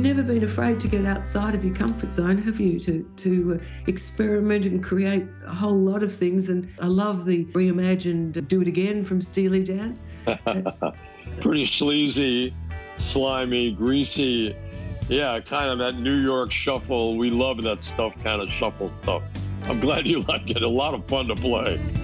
never been afraid to get outside of your comfort zone, have you? To experiment and create a whole lot of things. And I love the reimagined Do It Again from Steely Dan. Pretty sleazy, slimy, greasy. Yeah, kind of that New York shuffle. We love that stuff, kind of shuffle stuff. I'm glad you like it. A lot of fun to play.